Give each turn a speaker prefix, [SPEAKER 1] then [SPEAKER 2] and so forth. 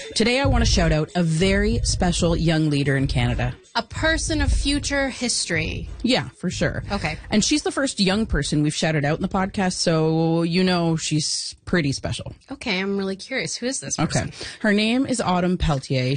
[SPEAKER 1] Today, I want to shout out a very special young leader in Canada.
[SPEAKER 2] A person of future history.
[SPEAKER 1] Yeah, for sure.
[SPEAKER 2] Okay.
[SPEAKER 1] And she's the first young person we've shouted out in the podcast, so you know she's pretty special.
[SPEAKER 2] Okay, I'm really curious. Who is this person?
[SPEAKER 1] Okay. Her name is Autumn Peltier.